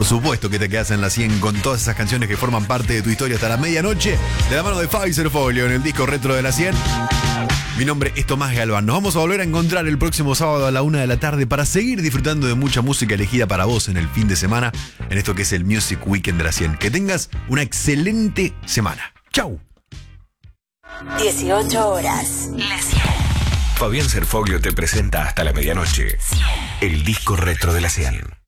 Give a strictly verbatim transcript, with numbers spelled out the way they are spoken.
Por supuesto que te quedas en la cien con todas esas canciones que forman parte de tu historia hasta la medianoche, de la mano de Pfizer Folio en el disco retro de la cien. Mi nombre es Tomás Galván. Nos vamos a volver a encontrar el próximo sábado a la una de la tarde para seguir disfrutando de mucha música elegida para vos en el fin de semana, en esto que es el Music Weekend de la cien. Que tengas una excelente semana. ¡Chau! dieciocho horas. La cien. Fabián Serfoglio te presenta hasta la medianoche el disco retro de la cien.